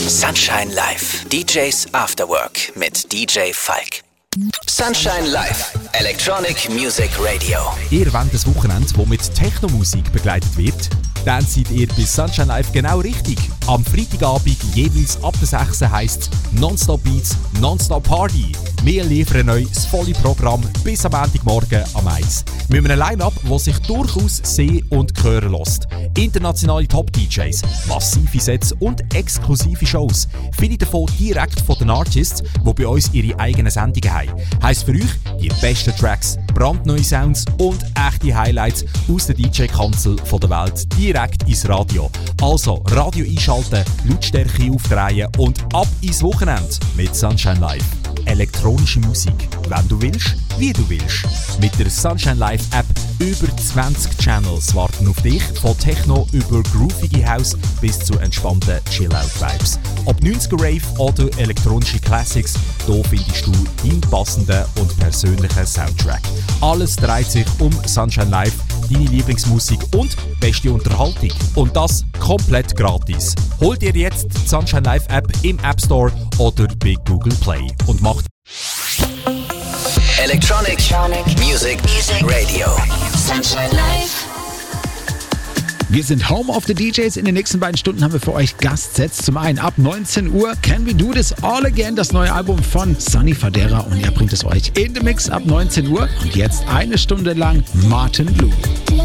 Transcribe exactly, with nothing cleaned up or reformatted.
Sunshine Live. D Js After Work mit D J Falk. Sunshine Live. Electronic Music Radio. Ihr wollt ein Wochenende, das mit Techno-Musik begleitet wird? Dann seid ihr bei Sunshine Live genau richtig. Am Freitagabend jeweils ab der sechs heisst es Nonstop Beats, Nonstop Party. Wir liefern euch das volle Programm bis am Montagmorgen am eins. Mit einem Line-Up, das sich durchaus sehen und hören lässt. Internationale Top-D Js, massive Sets und exklusive Shows. Viele davon direkt von den Artists, die bei uns ihre eigenen Sendungen haben. Heisst für euch die besten Tracks, brandneue Sounds und echte Highlights aus der D J-Kanzel der Welt direkt ins Radio. Also Radio einschalten, Lautstärke aufdrehen und ab ins Wochenende mit Sunshine Live. Elektronische Musik, wenn du willst, wie du willst. Mit der Sunshine Live App über zwanzig Channels warten auf dich, von Techno über groovige House bis zu entspannten Chill-Out-Vibes. Ob neunziger Rave oder elektronische Classics, hier findest du deinen passenden und persönlichen Soundtrack. Alles dreht sich um Sunshine Live, deine Lieblingsmusik und beste Unterhaltung. Und das komplett gratis. Hol dir jetzt die Sunshine Live App im App Store oder bei Google Play und mach Electronic, Electronic Music, Music Radio. Sunshine Live. Wir sind Home of the D Js. In den nächsten beiden Stunden haben wir für euch Gastsets. Zum einen ab neunzehn Uhr Can We Do This All Again, das neue Album von Sonny Fodera, und er bringt es euch in the Mix ab neunzehn Uhr. Und jetzt eine Stunde lang Martin Blue.